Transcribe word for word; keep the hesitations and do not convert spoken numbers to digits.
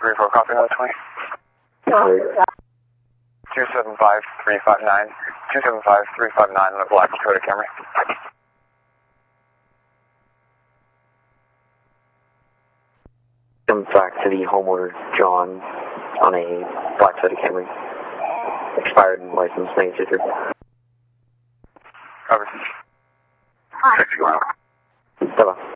three four, copy one twenty. two seven five three five nine, two seven five three five nine on a black Toyota Camry. Come back to the homeowner, John, on a black Toyota Camry. Expired license, name sticker. Copy. Hi. Bye-bye.